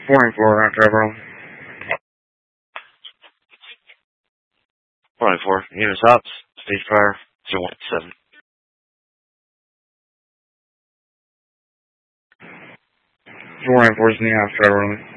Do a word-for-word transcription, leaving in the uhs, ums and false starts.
four nine four, October. four nine four, units ops, stage fire, zero one seven. four nine four is in the house, Trevor.